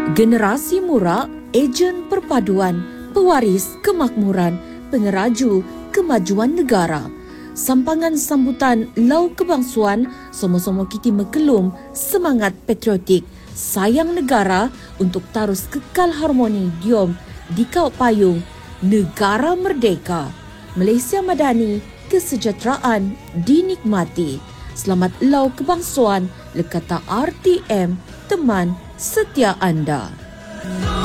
Generasi murak, ejen perpaduan, pewaris kemakmuran, pengeraju kemajuan negara. Sampangan sambutan Lau Kebangsuan, sama-sama kita mekelum semangat patriotik, sayang negara untuk terus kekal harmoni diom di kau payung negara merdeka. Malaysia Madani, kesejahteraan dinikmati. Selamat Lau Kebangsuan, lekata RTM, teman setia anda.